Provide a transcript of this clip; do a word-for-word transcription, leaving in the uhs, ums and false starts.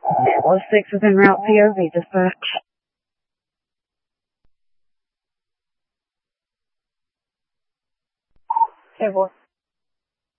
Atlas six is en route, P O V dispatch. Hey, boy.